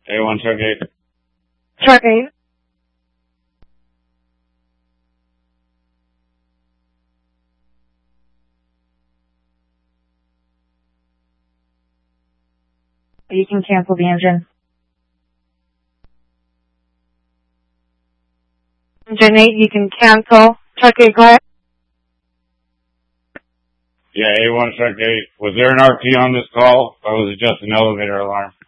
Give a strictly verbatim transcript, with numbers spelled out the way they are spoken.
A one truck eight. Truck eight. You can cancel the engine. Engine eight, you can cancel. Truck eight, go ahead. Yeah, A one truck eight. Was there an R P on this call, or was it just an elevator alarm?